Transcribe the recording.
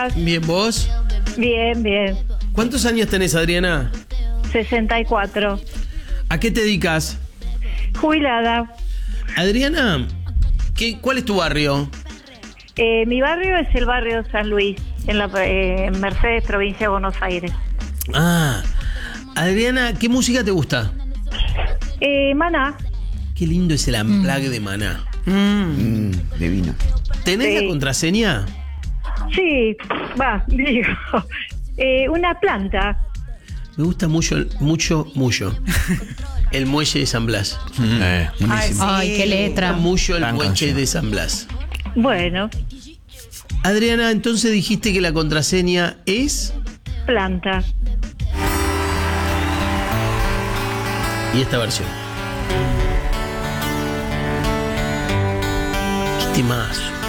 Bien, ¿vos? Bien, bien. ¿Cuántos años tenés, Adriana? 64. ¿A qué te dedicas? Jubilada. Adriana, ¿cuál es tu barrio? Mi barrio es el barrio de San Luis, en Mercedes, provincia de Buenos Aires. Ah, Adriana, ¿qué música te gusta? Maná. Qué lindo es el unplugged de Maná. Divino. ¿Tenés Sí. la contraseña? Sí, digo. Una planta. Me gusta mucho el muelle de San Blas. Buenísimo. Ay, qué letra. Mucho el Gran muelle canción. de San Blas. Bueno, Adriana, entonces dijiste que la contraseña es... planta. Y esta versión. Qué temazo.